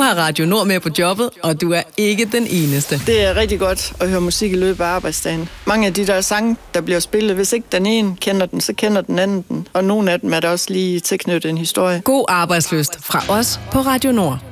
har Radio Nord med på jobbet, og du er ikke den eneste. Det er rigtig godt at høre musik i løbet af arbejdsdagen. Mange af de der sange, der bliver spillet, hvis ikke den ene kender den, så kender den anden den. Og nogle af dem er der også lige tilknyttet en historie. God arbejdslyst fra os på Radio Nord.